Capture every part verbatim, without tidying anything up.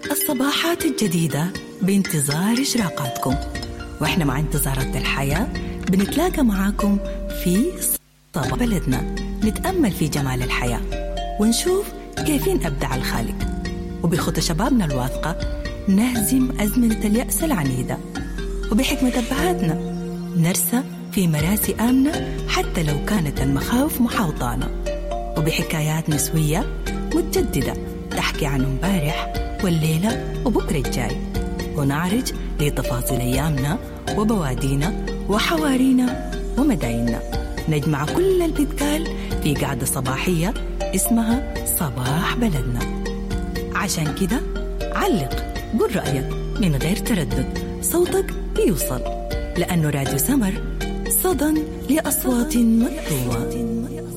الصباحات الجديدة بانتظار إشراقاتكم، وإحنا مع انتظارات الحياة بنتلاقى معاكم في صباح بلدنا، نتأمل في جمال الحياة ونشوف كيفين أبدع الخالق، وبخطى شبابنا الواثقة نهزم أزمنة اليأس العنيدة، وبحكمة أبهاتنا نرسى في مراسي آمنة حتى لو كانت المخاوف محاوطانا، وبحكايات نسوية متجددة تحكي عن امبارح والليلة وبكرة الجاي، ونعرج لتفاصيل أيامنا وبوادينا وحوارينا ومدايننا، نجمع كل اللي بيتقال في قعدة صباحية اسمها صباح بلدنا. عشان كده علق، قل رأيك من غير تردد، صوتك بيوصل، لأنه راديو سمر صدى لأصوات مطلوبة.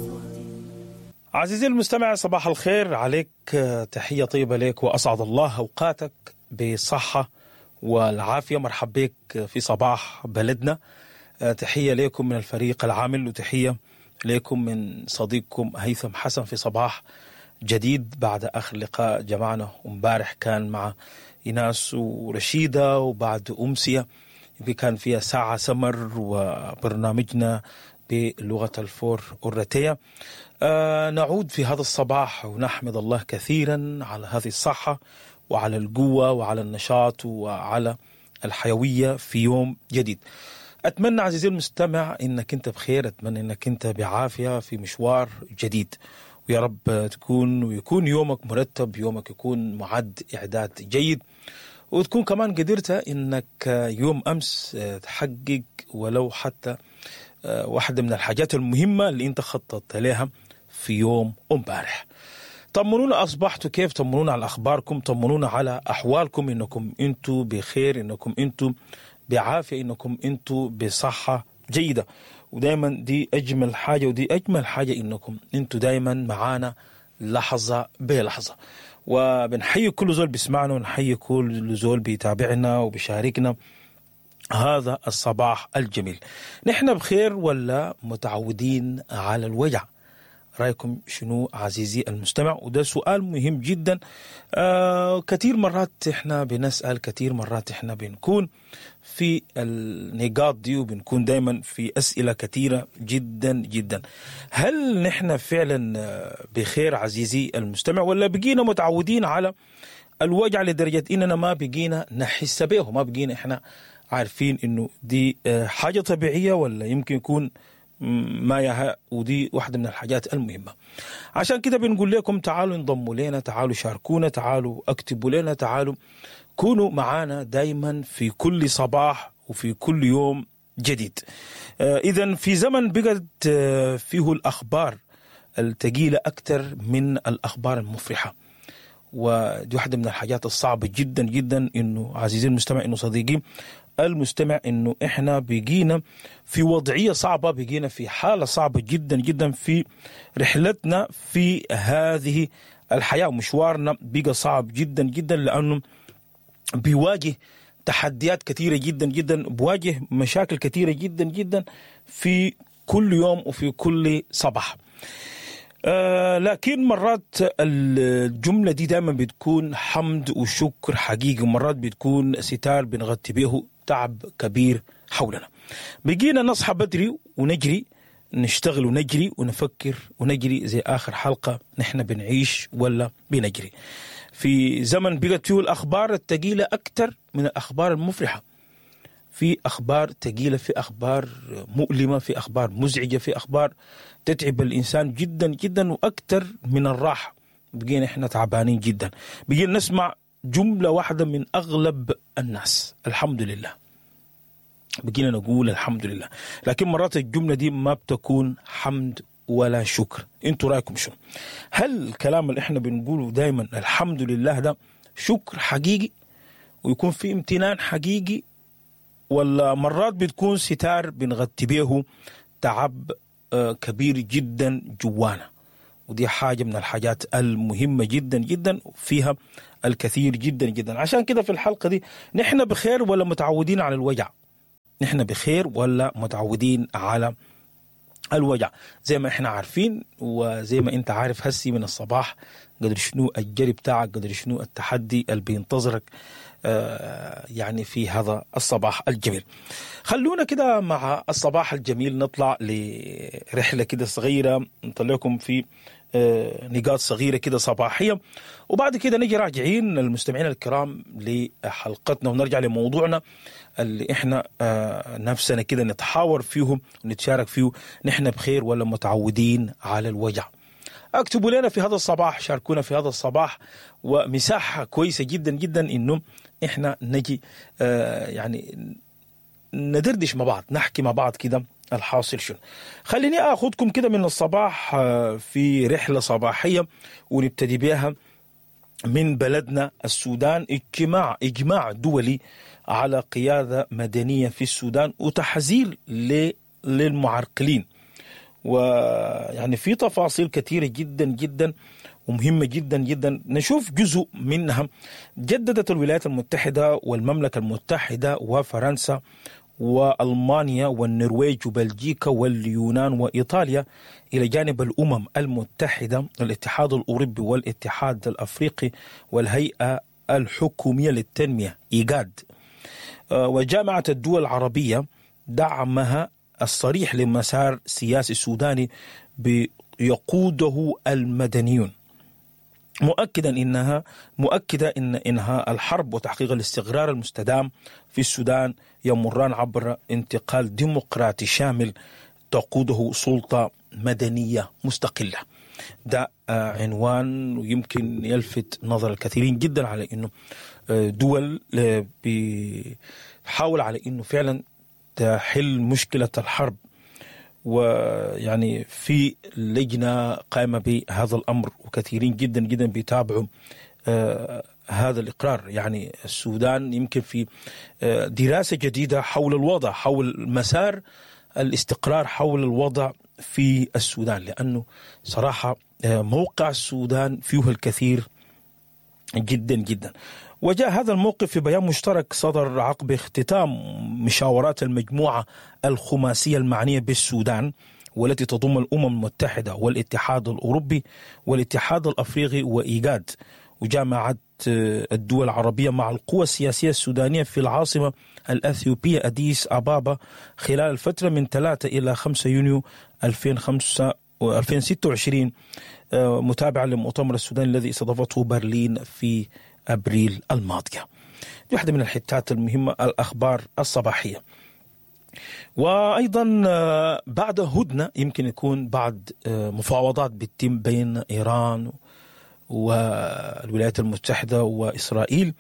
عزيزي المستمع، صباح الخير عليك، تحية طيبة لك وأسعد الله أوقاتك بصحة والعافية. مرحب بك في صباح بلدنا. تحية لكم من الفريق العامل، وتحية لكم من صديقكم هيثم حسن في صباح جديد بعد آخر لقاء جمعنا امبارح كان مع إيناس ورشيدة، وبعد أمسية كان فيها ساعة سمر وبرنامجنا بلغة الفور أورتية. آه نعود في هذا الصباح ونحمد الله كثيرا على هذه الصحة وعلى القوة وعلى النشاط وعلى الحيوية في يوم جديد. أتمنى عزيزي المستمع إنك أنت بخير، أتمنى إنك أنت بعافية في مشوار جديد، ويا رب تكون ويكون يومك مرتب، يومك يكون معد إعداد جيد، وتكون كمان قدرت إنك يوم أمس تحقق ولو حتى واحدة من الحاجات المهمة اللي أنت خططت لها في يوم امبارح. طمنونا أصبحتوا كيف، طمنونا على أخباركم، طمنونا على أحوالكم، إنكم أنتوا بخير، إنكم أنتوا بعافية، إنكم أنتوا بصحة جيدة. ودايما دي أجمل حاجة، ودي أجمل حاجة إنكم أنتوا دايما معانا لحظة بلحظة. وبنحيي كل زول بيسمعنا، ونحيي كل زول بيتابعنا وبيشاركنا هذا الصباح الجميل. نحن بخير ولا متعودين على الوجع؟ رأيكم شنو عزيزي المستمع؟ وده سؤال مهم جدا. آه كثير مرات احنا بنسأل، كثير مرات احنا بنكون في النقاط دي، وبنكون دايما في أسئلة كثيرة جدا جدا. هل نحن فعلا بخير عزيزي المستمع، ولا بقينا متعودين على الوجع لدرجة إننا ما بقينا نحس به، ما بقينا احنا عارفين إنه دي حاجة طبيعية ولا يمكن يكون ما يها؟ ودي واحدة من الحاجات المهمة. عشان كده بنقول لكم تعالوا انضموا لنا، تعالوا شاركونا، تعالوا اكتبوا لنا، تعالوا كونوا معانا دايما في كل صباح وفي كل يوم جديد. آه إذن في زمن بقت آه فيه الأخبار الثقيلة أكثر من الأخبار المفرحة، ودي واحدة من الحاجات الصعبة جدا جدا، إنه عزيزي المستمع، إنه صديقي المستمع، إنه إحنا بقينا في وضعية صعبة، بقينا في حالة صعبة جدا جدا في رحلتنا في هذه الحياة، ومشوارنا بقى صعب جدا جدا، لأنه بيواجه تحديات كثيرة جدا جدا، بواجه مشاكل كثيرة جدا جدا في كل يوم وفي كل صباح. آه لكن مرات الجملة دي دائما بتكون حمد وشكر حقيقي، ومرات بتكون ستار بنغطي به تعب كبير حولنا. بقينا نصحى بدري ونجري، نشتغل ونجري ونفكر ونجري زي آخر حلقة نحن بنعيش ولا بنجري. في زمن بقت فيه الأخبار الثقيلة أكثر من الأخبار المفرحة، في أخبار ثقيلة، في أخبار مؤلمة، في أخبار مزعجة، في أخبار تتعب الإنسان جدا جدا وأكثر من الراحة. بقينا إحنا تعبانين جدا، بقينا نسمع جملة واحدة من أغلب الناس: الحمد لله. بقينا نقول الحمد لله، لكن مرات الجملة دي ما بتكون حمد ولا شكر. انتوا رأيكم شو؟ هل الكلام اللي احنا بنقوله دايما الحمد لله ده شكر حقيقي ويكون في امتنان حقيقي، ولا مرات بتكون ستار بنغطي به تعب آه كبير جدا جوانا؟ ودي حاجة من الحاجات المهمة جدا جدا، فيها الكثير جدا جدا. عشان كده في الحلقة دي نحن بخير ولا متعودين على الوجع؟ نحن بخير ولا متعودين على الوجع. زي ما احنا عارفين وزي ما انت عارف هسي من الصباح قدر شنو الجري بتاعك، قدر شنو التحدي اللي بينتظرك آه يعني في هذا الصباح الجميل. خلونا كده مع الصباح الجميل نطلع لرحلة كده صغيرة نطلعكم في آه نقاط صغيرة كده صباحية، وبعد كده نجي راجعين المستمعين الكرام لحلقتنا ونرجع لموضوعنا اللي احنا آه نفسنا كده نتحاور فيه ونتشارك فيه، نحن بخير ولا متعودين على الوجع؟ اكتبوا لنا في هذا الصباح، شاركونا في هذا الصباح، ومساحة كويسة جدا جدا انه احنا نجي آه يعني ندردش مع بعض، نحكي مع بعض كده الحاصل شنو. خليني اخذكم كده من الصباح آه في رحلة صباحية ونبتدي بها من بلدنا السودان. اجتماع اجماع دولي على قيادة مدنية في السودان وتحذير للمعرقلين، ويعني في تفاصيل كثيرة جدا جدا ومهمة جدا جدا نشوف جزء منها. جددت الولايات المتحدة والمملكة المتحدة وفرنسا وألمانيا والنرويج وبلجيكا واليونان وإيطاليا إلى جانب الأمم المتحدة، الاتحاد الأوروبي والاتحاد الأفريقي والهيئة الحكومية للتنمية إيجاد، وجامعة الدول العربية دعمها الصريح لمسار سياسي سوداني بيقوده المدنيون، مؤكدا انها مؤكده ان انهاء الحرب وتحقيق الاستقرار المستدام في السودان يمران عبر انتقال ديمقراطي شامل تقوده سلطه مدنيه مستقله. ده عنوان ويمكن يلفت نظر الكثيرين جدا على انه دول بيحاول على انه فعلا تحل مشكله الحرب، ويعني في لجنة قائمة بهذا الأمر وكثيرين جدا جدا بيتابعوا آه هذا الإقرار. يعني السودان يمكن في آه دراسة جديدة حول الوضع، حول مسار الاستقرار، حول الوضع في السودان، لأنه صراحة آه موقع السودان فيه الكثير جدا جدا. وجاء هذا الموقف في بيان مشترك صدر عقب اختتام مشاورات المجموعة الخماسية المعنية بالسودان، والتي تضم الأمم المتحدة والاتحاد الأوروبي والاتحاد الأفريقي وإيجاد وجامعة الدول العربية مع القوى السياسية السودانية في العاصمة الأثيوبية أديس أبابا خلال الفترة من ثلاثة إلى خمسة يونيو ألفين وستة وعشرين، متابعة لمؤتمر السودان الذي استضافته برلين في أبريل الماضية. دي واحدة من الحتات المهمة، الأخبار الصباحية. وأيضا بعد هدنة يمكن يكون بعد مفاوضات بتتم بين إيران والولايات المتحدة وإسرائيل،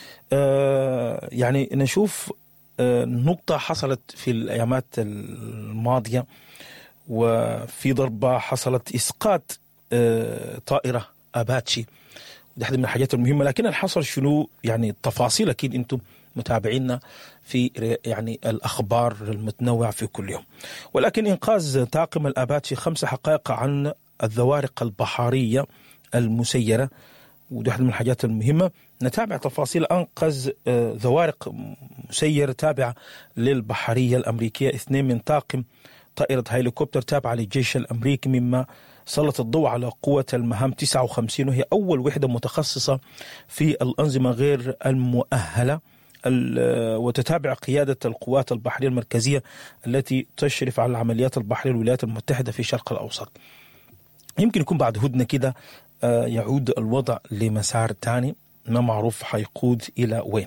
يعني نشوف نقطة حصلت في الأيامات الماضية، وفي ضربة حصلت إسقاط طائرة أباتشي، دي واحدة من الحاجات المهمة. لكن الحصل شنو يعني التفاصيل أكيد أنتم متابعينا في يعني الأخبار المتنوعة في كل يوم. ولكن إنقاذ طاقم الأباتشي خمس حقائق عن الذوارق البحرية المسيرة، ودي واحدة من الحاجات المهمة. نتابع تفاصيل أنقذ ذوارق مسيرة تابعة للبحرية الأمريكية اثنين من طاقم طائرة هليكوبتر تابعة للجيش الأمريكي، مما سلط الضوء على قوة المهام تسعة وخمسين، وهي أول وحدة متخصصة في الأنظمة غير المؤهلة وتتابع قيادة القوات البحرية المركزية التي تشرف على العمليات البحرية الولايات المتحدة في الشرق الأوسط. يمكن يكون بعد هدنة كده يعود الوضع لمسار تاني، ما معروف حيقود إلى وين.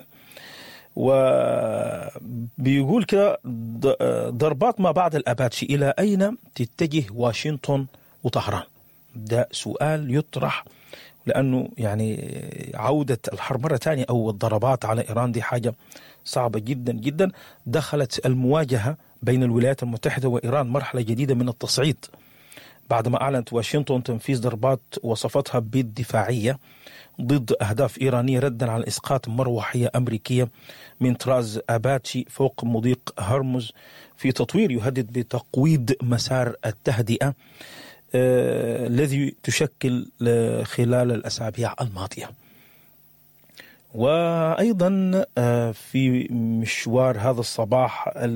وبيقول كده ضربات ما بعد الأباتشي إلى أين تتجه واشنطن وطهران؟ ده سؤال يطرح، لأنه يعني عودة الحرب مرة تانية أو الضربات على إيران دي حاجة صعبة جدا جدا. دخلت المواجهة بين الولايات المتحدة وإيران مرحلة جديدة من التصعيد بعدما أعلنت واشنطن تنفيذ ضربات وصفتها بالدفاعية ضد أهداف إيرانية ردا على إسقاط مروحية أمريكية من طراز أباتشي فوق مضيق هرمز في تطوير يهدد بتقويض مسار التهدئة آه الذي تشكل خلال الأسابيع الماضية. وأيضا آه في مشوار هذا الصباح